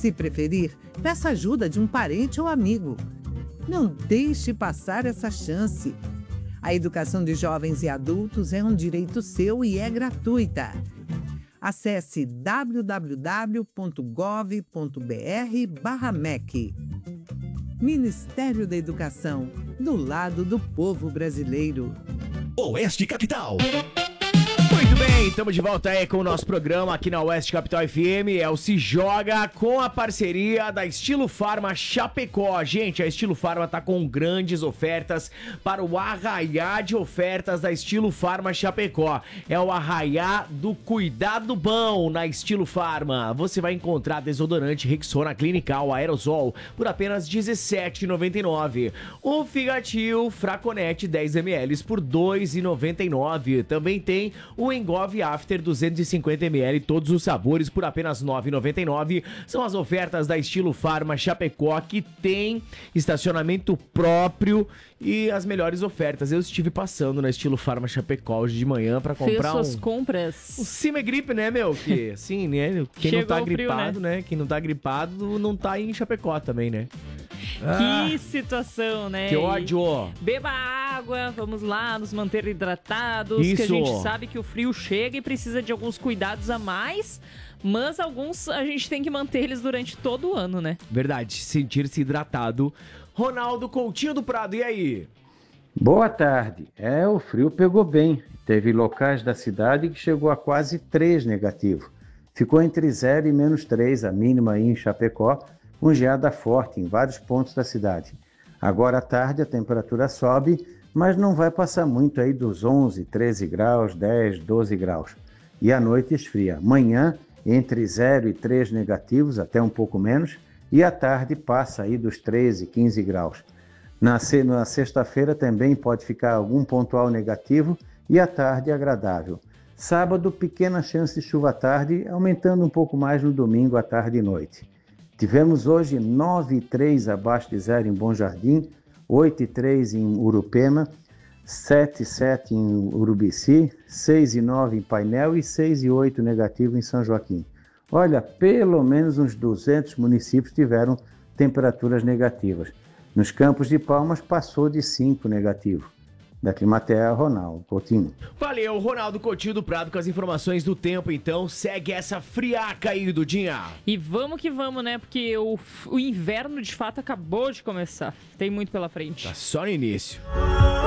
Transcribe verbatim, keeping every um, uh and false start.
Se preferir, peça ajuda de um parente ou amigo. Não deixe passar essa chance. A educação de jovens e adultos é um direito seu e é gratuita. Acesse w w w ponto gov ponto b r barra M E C. Ministério da Educação, do lado do povo brasileiro. Oeste Capital. Muito bem, estamos de volta aí com o nosso programa aqui na Oeste Capital F M. É o Se Joga com a parceria da Estilo Farma Chapecó. Gente, a Estilo Farma tá com grandes ofertas para o arraiá de ofertas da Estilo Farma Chapecó. É o arraiá do cuidado bom na Estilo Farma. Você vai encontrar desodorante Rexona Clinical Aerosol por apenas dezessete reais e noventa e nove centavos. O Figatil Fraconete dez mililitros por dois reais e noventa e nove centavos. Também tem o Engove After duzentos e cinquenta mililitros, todos os sabores por apenas nove reais e noventa e nove centavos. São as ofertas da Estilo Farma Chapecó, que tem estacionamento próprio e as melhores ofertas. Eu estive passando na Estilo Farma Chapecó hoje de manhã pra comprar Fez suas um... compras. Um Cimegripe, né, meu? Que, assim, né? Quem Chegou não tá o frio, gripado, né? né? Quem não tá gripado não tá em Chapecó também, né? Que situação, né? Que ódio! Beba água, vamos lá, nos manter hidratados, Isso. que a gente sabe que o frio chega e precisa de alguns cuidados a mais, mas alguns a gente tem que manter eles durante todo o ano, né? Verdade, sentir-se hidratado. Ronaldo Coutinho do Prado, e aí? Boa tarde. É, o frio pegou bem. Teve locais da cidade que chegou a quase três negativo. Ficou entre zero e menos três, a mínima aí em Chapecó, com geada forte em vários pontos da cidade. Agora à tarde a temperatura sobe, mas não vai passar muito aí dos onze, treze graus, dez, doze graus. E à noite esfria. Amanhã entre zero e três negativos, até um pouco menos, e à tarde passa aí dos treze, quinze graus. Na, na sexta-feira também pode ficar algum pontual negativo e à tarde agradável. Sábado, pequena chance de chuva à tarde, aumentando um pouco mais no domingo à tarde e noite. Tivemos hoje nove vírgula três abaixo de zero em Bom Jardim, oito vírgula três em Urupema, sete vírgula sete em Urubici, seis vírgula nove em Painel e seis vírgula oito negativo em São Joaquim. Olha, pelo menos uns duzentos municípios tiveram temperaturas negativas. Nos Campos de Palmas passou de cinco negativo. Da Climatea, Ronaldo Coutinho. Valeu, Ronaldo Coutinho do Prado com as informações do tempo, então. Segue essa friaca aí, Dudinha. E vamos que vamos, né? Porque o, o inverno, de fato, acabou de começar. Tem muito pela frente. Tá só no início.